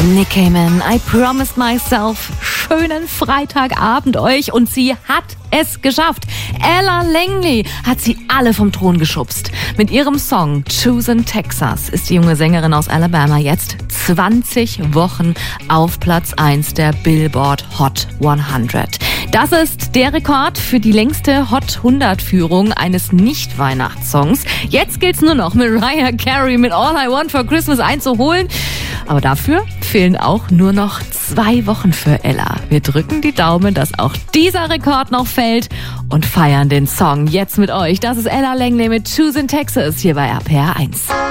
Nick Cayman, I promised myself. Schönen Freitagabend euch und sie hat es geschafft. Ella Langley hat sie alle vom Thron geschubst. Mit ihrem Song Choosing Texas ist die junge Sängerin aus Alabama jetzt 20 Wochen auf Platz 1 der Billboard Hot 100. Das ist der Rekord für die längste Hot 100-Führung eines Nicht-Weihnachtssongs. Jetzt gilt's nur noch, Mariah Carey mit All I Want for Christmas einzuholen. Aber dafür fehlen auch nur noch 2 Wochen für Ella. Wir drücken die Daumen, dass auch dieser Rekord noch fällt und feiern den Song jetzt mit euch. Das ist Ella Langley mit Choosing Texas hier bei RPR 1.